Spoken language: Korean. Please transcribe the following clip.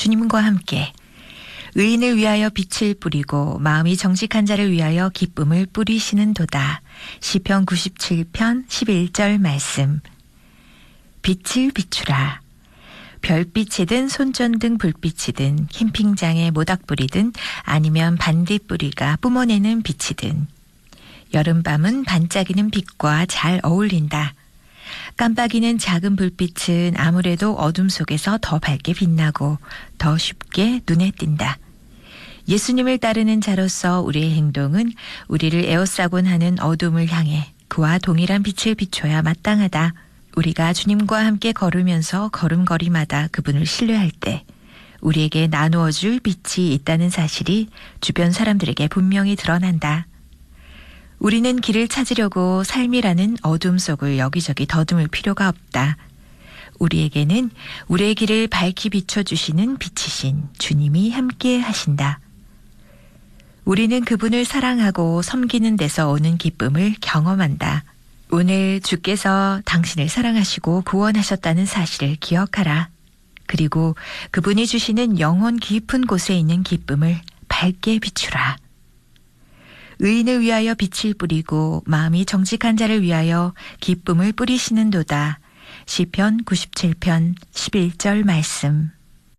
주님과 함께 의인을 위하여 빛을 뿌리고 마음이 정직한 자를 위하여 기쁨을 뿌리시는도다. 시편 97편 11절 말씀. 빛을 비추라. 별빛이든 손전등 불빛이든 캠핑장의 모닥불이든 아니면 반딧불이가 뿜어내는 빛이든 여름밤은 반짝이는 빛과 잘 어울린다. 깜빡이는 작은 불빛은 아무래도 어둠 속에서 더 밝게 빛나고 더 쉽게 눈에 띈다. 예수님을 따르는 자로서 우리의 행동은 우리를 에워싸곤 하는 어둠을 향해 그와 동일한 빛을 비춰야 마땅하다. 우리가 주님과 함께 걸으면서 걸음걸이마다 그분을 신뢰할 때 우리에게 나누어줄 빛이 있다는 사실이 주변 사람들에게 분명히 드러난다. 우리는 길을 찾으려고 삶이라는 어둠 속을 여기저기 더듬을 필요가 없다. 우리에게는 우리의 길을 밝히 비춰주시는 빛이신 주님이 함께 하신다. 우리는 그분을 사랑하고 섬기는 데서 오는 기쁨을 경험한다. 오늘 주께서 당신을 사랑하시고 구원하셨다는 사실을 기억하라. 그리고 그분이 주시는 영혼 깊은 곳에 있는 기쁨을 밝게 비추라. 의인을 위하여 빛을 뿌리고 마음이 정직한 자를 위하여 기쁨을 뿌리시는도다. 시편 97편 11절 말씀.